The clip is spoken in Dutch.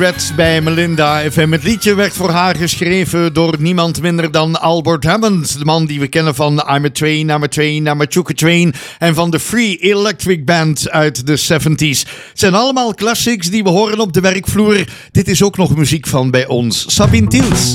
Reds bij Melinda FM. Het liedje werd voor haar geschreven door niemand minder dan Albert Hammond. De man die we kennen van I'm a Train, I'm a Train, I'm a Choo-Choo Train. En van de Free Electric Band uit de 70s. Het zijn allemaal classics die we horen op de werkvloer. Dit is ook nog muziek van bij ons. Sabine Tiels.